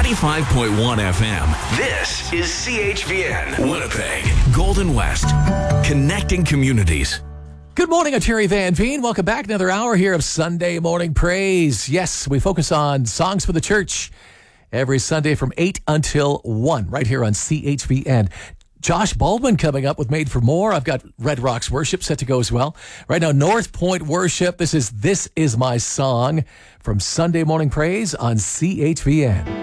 95.1 FM. This is CHVN, Winnipeg, Golden West, connecting communities. Good morning, I'm Terry Van Veen. Welcome back. Another hour here of Sunday Morning Praise. Yes, we focus on songs for the church every Sunday from 8 until 1, right here on CHVN. Josh Baldwin coming up with Made for More. I've got Red Rocks Worship set to go as well. Right now, North Point Worship. This is My Song from Sunday Morning Praise on CHVN.